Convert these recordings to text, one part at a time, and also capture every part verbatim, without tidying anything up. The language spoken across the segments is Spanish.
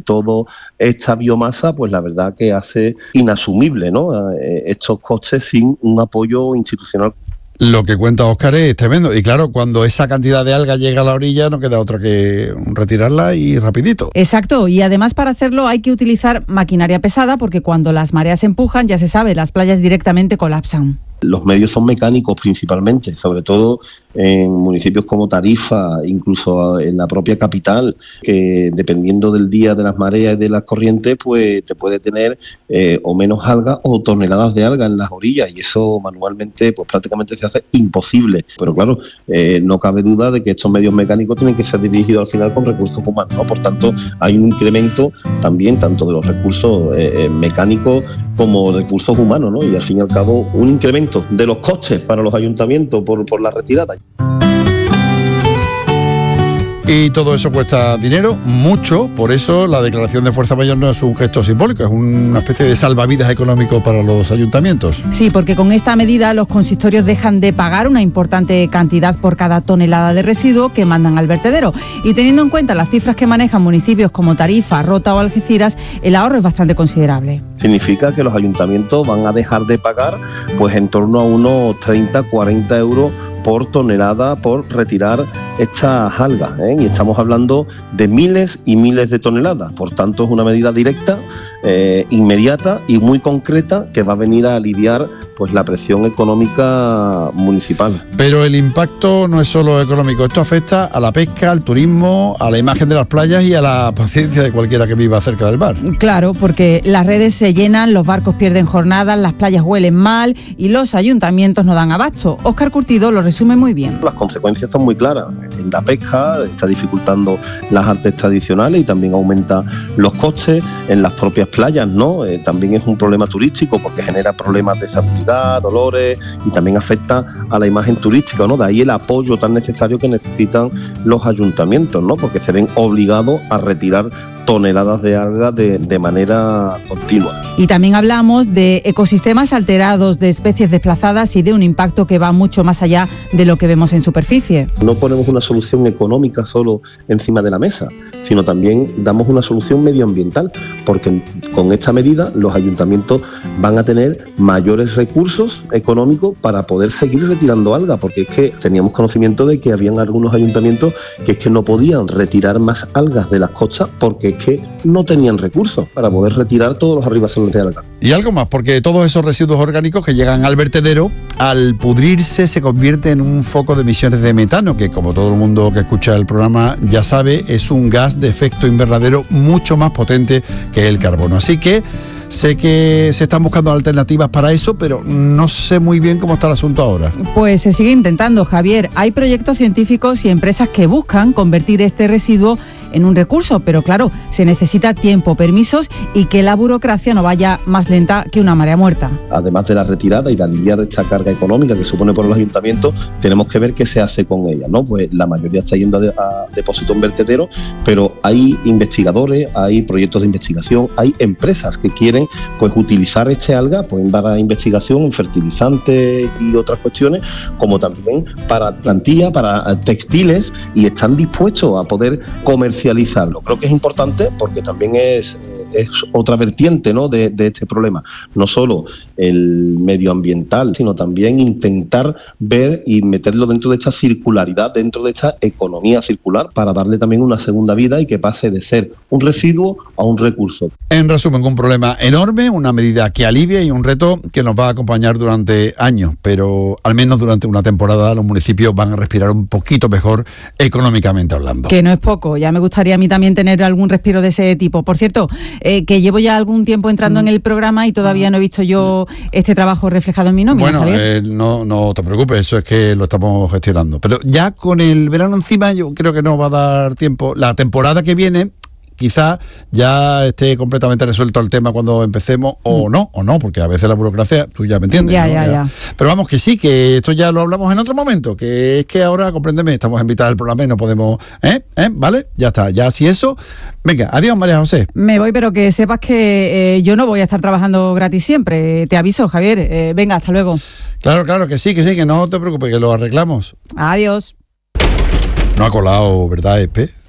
toda esta biomasa, pues la verdad que hace inasumible, ¿no?, eh, estos costes sin un apoyo institucional. Lo que cuenta Óscar es tremendo. Y claro, cuando esa cantidad de alga llega a la orilla, no queda otra que retirarla y rapidito. Exacto. Y además para hacerlo hay que utilizar maquinaria pesada, porque cuando las mareas empujan, ya se sabe, las playas directamente colapsan. Los medios son mecánicos principalmente, sobre todo en municipios como Tarifa, incluso en la propia capital, que dependiendo del día, de las mareas y de las corrientes, pues te puede tener eh, o menos algas o toneladas de algas en las orillas, y eso manualmente pues prácticamente se hace imposible. Pero claro, eh, no cabe duda de que estos medios mecánicos tienen que ser dirigidos al final con recursos humanos, ¿no? Por tanto, hay un incremento también tanto de los recursos eh, mecánicos como recursos humanos, ¿no? Y al fin y al cabo un incremento de los costes para los ayuntamientos por, por la retirada. Y todo eso cuesta dinero, mucho, por eso la declaración de fuerza mayor no es un gesto simbólico, es una especie de salvavidas económico para los ayuntamientos. Sí, porque con esta medida los consistorios dejan de pagar una importante cantidad por cada tonelada de residuo que mandan al vertedero. Y teniendo en cuenta las cifras que manejan municipios como Tarifa, Rota o Algeciras, el ahorro es bastante considerable. Significa que los ayuntamientos van a dejar de pagar pues en torno a unos treinta, cuarenta euros por tonelada por retirar estas algas, ¿eh? Y estamos hablando de miles y miles de toneladas. Por tanto, es una medida directa, eh, inmediata y muy concreta que va a venir a aliviar pues la presión económica municipal. Pero el impacto no es solo económico, esto afecta a la pesca, al turismo, a la imagen de las playas y a la paciencia de cualquiera que viva cerca del mar. Claro, porque las redes se llenan, los barcos pierden jornadas, las playas huelen mal y los ayuntamientos no dan abasto. Óscar Curtido lo resume muy bien. Las consecuencias son muy claras. En la pesca está dificultando las artes tradicionales y también aumenta los costes. En las propias playas, ¿no? Eh, también es un problema turístico porque genera problemas de salubridad, dolores y también afecta a la imagen turística, ¿no? De ahí el apoyo tan necesario que necesitan los ayuntamientos, ¿no? Porque se ven obligados a retirar toneladas de algas de, de manera continua. Y también hablamos de ecosistemas alterados, de especies desplazadas y de un impacto que va mucho más allá de lo que vemos en superficie. No ponemos una solución económica solo encima de la mesa, sino también damos una solución medioambiental, porque con esta medida los ayuntamientos van a tener mayores recursos económicos para poder seguir retirando algas, porque es que teníamos conocimiento de que habían algunos ayuntamientos que es que no podían retirar más algas de las costas porque es que no tenían recursos para poder retirar todos los arribaciones de algas. Y algo más, porque todos esos residuos orgánicos que llegan al vertedero, al pudrirse se convierte en un foco de emisiones de metano, que como todo el mundo que escucha el programa ya sabe, es un gas de efecto invernadero mucho más potente que el carbono. Así que sé que se están buscando alternativas para eso, pero no sé muy bien cómo está el asunto ahora. Pues se sigue intentando, Javier. Hay proyectos científicos y empresas que buscan convertir este residuo en un recurso, pero claro, se necesita tiempo, permisos y que la burocracia no vaya más lenta que una marea muerta. Además de la retirada y de aliviar esta carga económica que supone por los ayuntamientos, tenemos que ver qué se hace con ella, ¿no? Pues la mayoría está yendo a, de, a depósito en vertedero, pero hay investigadores, hay proyectos de investigación, hay empresas que quieren pues utilizar este alga pues para investigación en fertilizantes y otras cuestiones, como también para plantilla, para textiles, y están dispuestos a poder comercializar. Creo que es importante porque también es, es otra vertiente, ¿no? de, de este problema. No solo el medioambiental, sino también intentar ver y meterlo dentro de esta circularidad, dentro de esta economía circular, para darle también una segunda vida y que pase de ser un residuo a un recurso. En resumen, un problema enorme, una medida que alivia y un reto que nos va a acompañar durante años, pero al menos durante una temporada los municipios van a respirar un poquito mejor económicamente hablando. Que no es poco, ya me gustaría a mí también tener algún respiro de ese tipo. Por cierto, eh, que llevo ya algún tiempo entrando mm. en el programa y todavía no he visto yo este trabajo reflejado en mi nómina. Bueno, eh, no, no te preocupes, eso es que lo estamos gestionando. Pero ya con el verano encima yo creo que no va a dar tiempo. La temporada que viene quizá ya esté completamente resuelto el tema cuando empecemos, o no, o no, porque a veces la burocracia, tú ya me entiendes. Ya, ¿no? ya, ya, ya. Pero vamos, que sí, que esto ya lo hablamos en otro momento, que es que ahora, compréndeme, estamos en mitad del programa y no podemos, ¿eh? ¿eh? ¿Vale? Ya está, ya si eso. Venga, adiós, María José. Me voy, pero que sepas que eh, yo no voy a estar trabajando gratis siempre, te aviso, Javier. Eh, venga, hasta luego. Claro, claro, que sí, que sí, que no te preocupes, que lo arreglamos. Adiós. No ha colado, ¿verdad, Espe?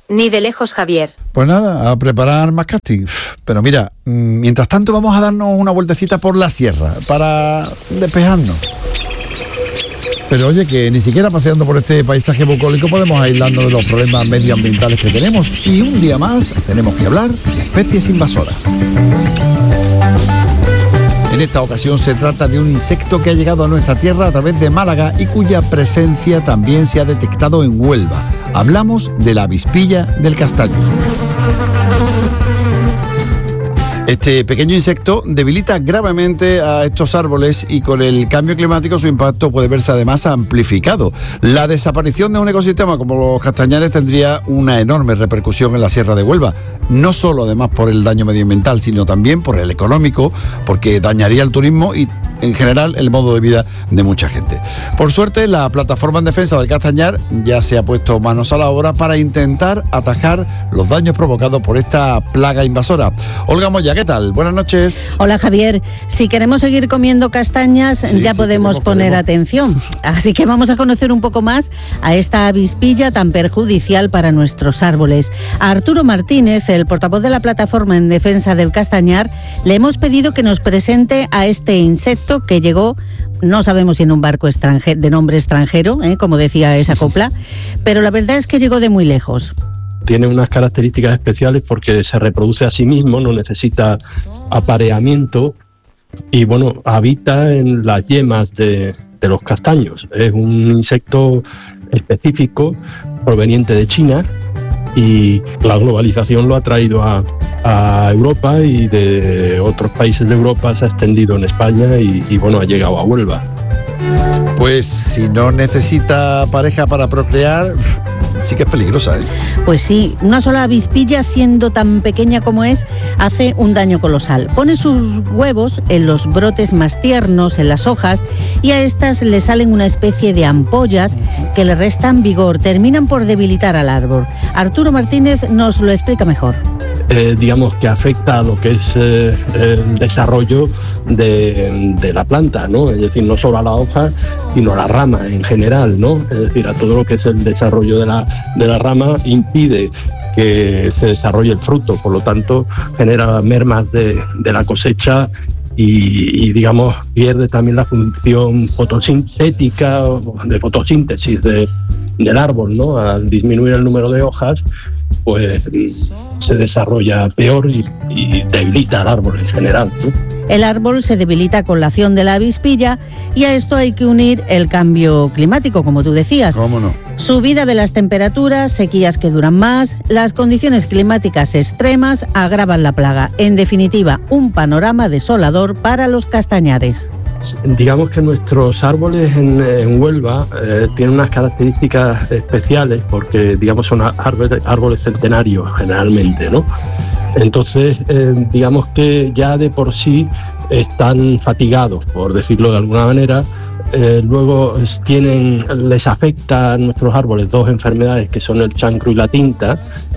Ni de lejos, Javier. Pues nada, a preparar más casting. Pero mira, mientras tanto vamos a darnos una vueltecita por la sierra para despejarnos. Pero oye, que ni siquiera paseando por este paisaje bucólico podemos aislarnos de los problemas medioambientales que tenemos. Y un día más tenemos que hablar de especies invasoras. En esta ocasión se trata de un insecto que ha llegado a nuestra tierra a través de Málaga y cuya presencia también se ha detectado en Huelva. Hablamos de la avispilla del castaño. Este pequeño insecto debilita gravemente a estos árboles y con el cambio climático su impacto puede verse además amplificado. La desaparición de un ecosistema como los castañares tendría una enorme repercusión en la Sierra de Huelva, no solo además por el daño medioambiental, sino también por el económico, porque dañaría el turismo y en general el modo de vida de mucha gente. Por suerte, la plataforma en defensa del castañar ya se ha puesto manos a la obra para intentar atajar los daños provocados por esta plaga invasora. Olga Moya, ¿qué tal? Buenas noches. Hola, Javier. Si queremos seguir comiendo castañas, sí, ya sí, podemos poner podemos. atención. Así que vamos a conocer un poco más a esta avispilla tan perjudicial para nuestros árboles. A Arturo Martínez, el portavoz de la plataforma en defensa del castañar, le hemos pedido que nos presente a este insecto que llegó, no sabemos si en un barco extranjero, de nombre extranjero, ¿eh? como decía esa copla, pero la verdad es que llegó de muy lejos. Tiene unas características especiales porque se reproduce a sí mismo, no necesita apareamiento y bueno, habita en las yemas de, de los castaños. Es un insecto específico proveniente de China y la globalización lo ha traído a, a Europa y de otros países de Europa se ha extendido en España y, y bueno, ha llegado a Huelva. Pues si no necesita pareja para procrear, sí que es peligrosa, ¿eh? Pues sí, una sola avispilla, siendo tan pequeña como es, hace un daño colosal. Pone sus huevos en los brotes más tiernos, en las hojas, y a estas le salen una especie de ampollas que le restan vigor, terminan por debilitar al árbol. Arturo Martínez nos lo explica mejor. Eh, digamos que afecta a lo que es eh, el desarrollo de, de la planta, ¿no? Es decir, no solo a la hoja, sino a la rama en general, ¿no? Es decir, a todo lo que es el desarrollo de la, de la rama impide que se desarrolle el fruto, por lo tanto genera mermas de, de la cosecha y, y digamos pierde también la función fotosintética, de fotosíntesis de, del árbol, ¿no? Al disminuir el número de hojas, pues se desarrolla peor y, y debilita al árbol en general, ¿no? El árbol se debilita con la acción de la avispilla y a esto hay que unir el cambio climático, como tú decías. ¿Cómo no? Subida de las temperaturas, sequías que duran más, las condiciones climáticas extremas agravan la plaga. En definitiva, un panorama desolador para los castañares. Digamos que nuestros árboles en, en Huelva eh, tienen unas características especiales porque, digamos, son árboles, árboles centenarios generalmente, ¿no? Entonces, eh, digamos que ya de por sí están fatigados, por decirlo de alguna manera. Eh, luego tienen, les afecta a nuestros árboles dos enfermedades que son el chancro y la tinta,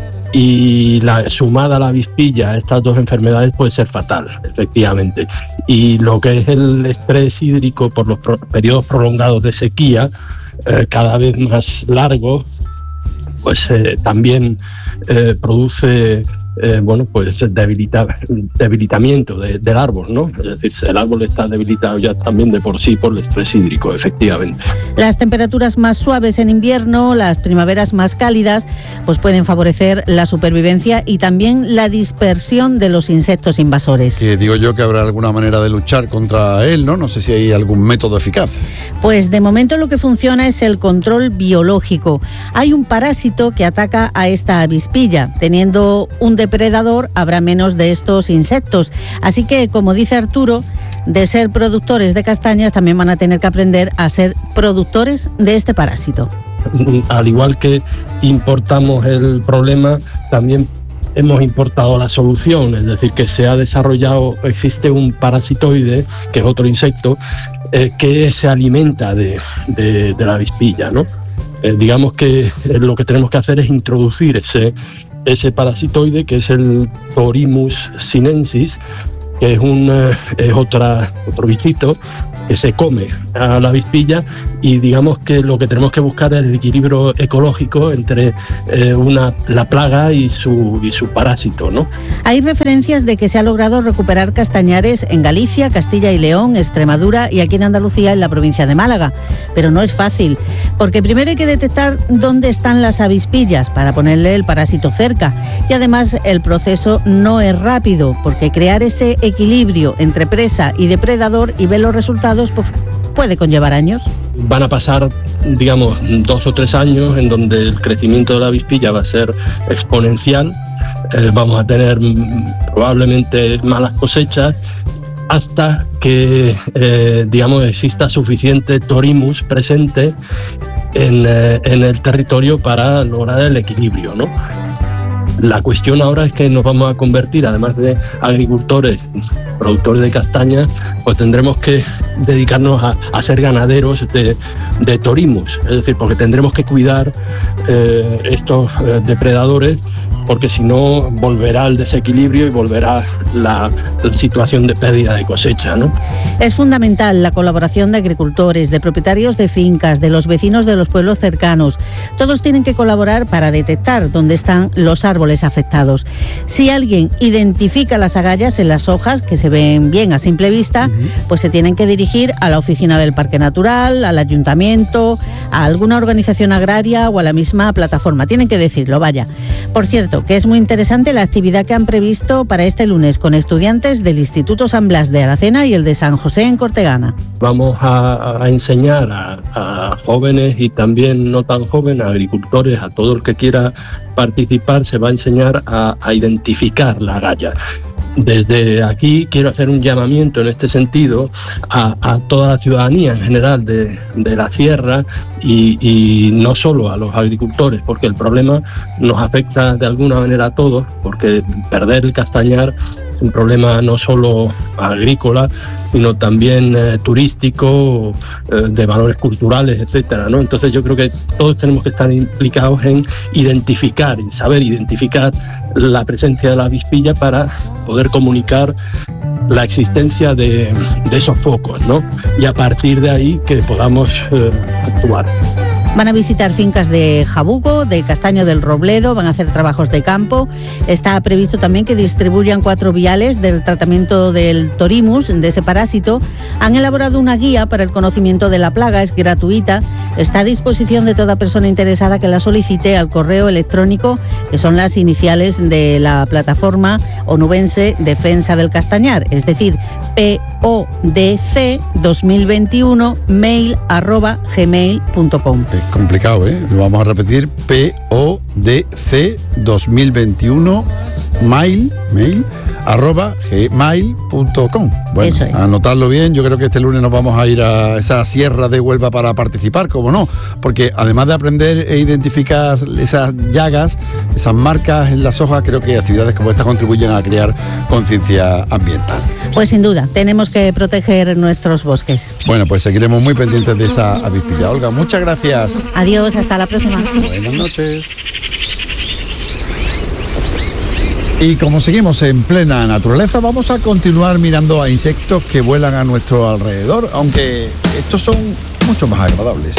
y la sumada a la avispilla, estas dos enfermedades puede ser fatal, efectivamente. Y lo que es el estrés hídrico por los pro- periodos prolongados de sequía, eh, cada vez más largos, pues eh, también eh, produce eh, bueno, pues debilita, debilitamiento de, del árbol, ¿no? Es decir, el árbol está debilitado ya también de por sí por el estrés hídrico, efectivamente. Las temperaturas más suaves en invierno, las primaveras más cálidas, pues pueden favorecer la supervivencia y también la dispersión de los insectos invasores. Que digo yo que habrá alguna manera de luchar contra él, ¿no? No sé si hay algún método eficaz. Pues de momento lo que funciona es el control biológico. Hay un parásito que ataca a esta avispilla. Teniendo un depredador habrá menos de estos insectos. Así que, como dice Arturo, de ser productores de castañas también van a tener que aprender a ser productores de este parásito. Al igual que importamos el problema, también hemos importado la solución, es decir, que se ha desarrollado, existe un parasitoide, que es otro insecto, eh, que se alimenta de, de, de la avispilla, ¿no? Eh, digamos que eh, lo que tenemos que hacer es introducir ese, ese parasitoide, que es el Thorimus sinensis, que es, un, eh, es otra, otro bichito que se come a la avispilla, y digamos que lo que tenemos que buscar es el equilibrio ecológico entre eh, una, la plaga y su, y su parásito, ¿no? Hay referencias de que se ha logrado recuperar castañares en Galicia, Castilla y León, Extremadura y aquí en Andalucía, en la provincia de Málaga. Pero no es fácil, porque primero hay que detectar dónde están las avispillas para ponerle el parásito cerca. Y además el proceso no es rápido, porque crear ese equilibrio entre presa y depredador y ver los resultados pues, puede conllevar años. Van a pasar, digamos, dos o tres años en donde el crecimiento de la avispilla va a ser exponencial. Eh, vamos a tener probablemente malas cosechas hasta que, eh, digamos, exista suficiente Thorimus presente en, eh, en el territorio para lograr el equilibrio, ¿no? La cuestión ahora es que nos vamos a convertir, además de agricultores, productores de castaña, pues tendremos que dedicarnos a, a ser ganaderos de, de Thorimus, es decir, porque tendremos que cuidar eh, estos eh, depredadores, porque si no volverá el desequilibrio y volverá la, la situación de pérdida de cosecha, ¿no? Es fundamental la colaboración de agricultores, de propietarios de fincas, de los vecinos de los pueblos cercanos. Todos tienen que colaborar para detectar dónde están los árboles afectados. Si alguien identifica las agallas en las hojas, que se ven bien a simple vista, uh-huh. pues se tienen que dirigir a la oficina del Parque Natural, al ayuntamiento, a alguna organización agraria o a la misma plataforma. Tienen que decirlo, vaya. Por cierto, que es muy interesante la actividad que han previsto para este lunes con estudiantes del Instituto San Blas de Aracena y el de San José en Cortegana. Vamos a, a enseñar a, a jóvenes y también no tan jóvenes, a agricultores, a todo el que quiera participar, se va a enseñar a, a identificar la agalla. Desde aquí quiero hacer un llamamiento en este sentido a, a toda la ciudadanía en general de, de la sierra y, y no solo a los agricultores, porque el problema nos afecta de alguna manera a todos, porque perder el castañar es un problema no solo agrícola, sino también eh, turístico, eh, de valores culturales, etcétera, ¿no? Entonces yo creo que todos tenemos que estar implicados en identificar, en saber identificar la presencia de la avispilla para poder comunicar la existencia de, de esos focos, ¿no? Y a partir de ahí que podamos eh, actuar. Van a visitar fincas de Jabugo, de Castaño del Robledo, van a hacer trabajos de campo. Está previsto también que distribuyan cuatro viales del tratamiento del Thorimus, de ese parásito. Han elaborado una guía para el conocimiento de la plaga, es gratuita. Está a disposición de toda persona interesada que la solicite al correo electrónico, que son las iniciales de la plataforma onubense Defensa del Castañar, es decir, P O D C dos mil veintiuno mail arroba gmail punto com. Es complicado, ¿eh? Lo vamos a repetir, P O D C dos mil veintiuno mail, mail arroba gmail punto com. Bueno, es. Anotarlo bien. Yo creo que este lunes nos vamos a ir a esa sierra de Huelva para participar, como no, porque además de aprender e identificar esas llagas, esas marcas en las hojas, creo que actividades como estas contribuyen a crear conciencia ambiental. Pues sin duda, tenemos que proteger nuestros bosques. Bueno, pues seguiremos muy pendientes de esa avispilla. Olga, muchas gracias. Adiós, hasta la próxima. Buenas noches. Y como seguimos en plena naturaleza, vamos a continuar mirando a insectos que vuelan a nuestro alrededor, aunque estos son mucho más agradables.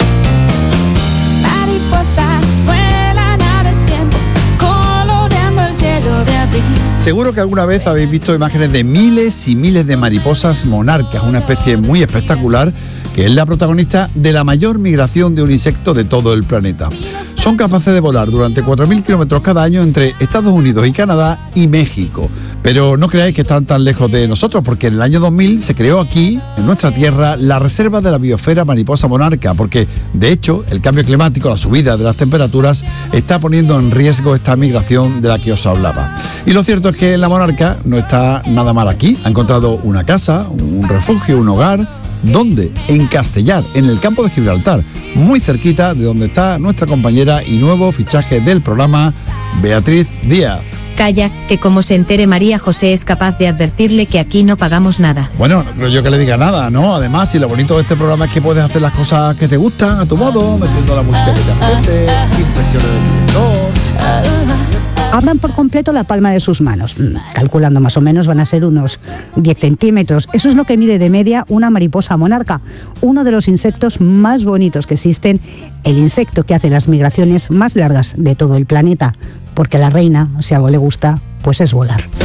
Mariposas vuelan a destiempo, coloreando el cielo de abril. Seguro que alguna vez habéis visto imágenes de miles y miles de mariposas monarcas, una especie muy espectacular que es la protagonista de la mayor migración de un insecto de todo el planeta. Son capaces de volar durante cuatro mil kilómetros cada año entre Estados Unidos y Canadá y México. Pero no creáis que están tan lejos de nosotros, porque en el año dos mil se creó aquí, en nuestra tierra, la Reserva de la Biosfera Mariposa Monarca, porque, de hecho, el cambio climático, la subida de las temperaturas, está poniendo en riesgo esta migración de la que os hablaba. Y lo cierto es que la monarca no está nada mal aquí. Ha encontrado una casa, un refugio, un hogar. ¿Dónde? En Castellar, en el campo de Gibraltar, muy cerquita de donde está nuestra compañera y nuevo fichaje del programa, Beatriz Díaz. Calla, que como se entere María José es capaz de advertirle que aquí no pagamos nada. Bueno, no creo yo que le diga nada, ¿no? Además, y lo bonito de este programa es que puedes hacer las cosas que te gustan a tu modo, metiendo la música que te apetece, sin presiones del director. Abran por completo la palma de sus manos. Calculando más o menos van a ser unos diez centímetros. Eso es lo que mide de media una mariposa monarca, uno de los insectos más bonitos que existen, el insecto que hace las migraciones más largas de todo el planeta, porque a la reina, si algo le gusta, pues es volar.